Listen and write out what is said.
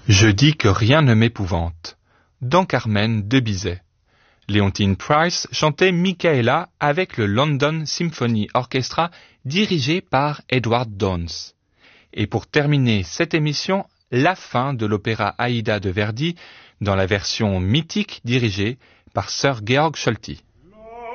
Je dis que rien ne m'épouvante. Dans Carmen de Bizet. Leontine Price chantait Michaela avec le London Symphony Orchestra dirigé par Edward Downes. Et pour terminer cette émission, la fin de l'opéra Aïda de Verdi dans la version mythique dirigée par Sir Georg Scholti.